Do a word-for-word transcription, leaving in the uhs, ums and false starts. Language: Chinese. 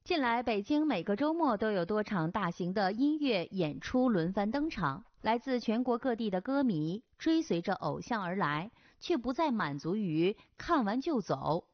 近来，北京每个周末都有多场大型的音乐演出轮番登场，来自全国各地的歌迷追随着偶像而来，却不再满足于看完就走，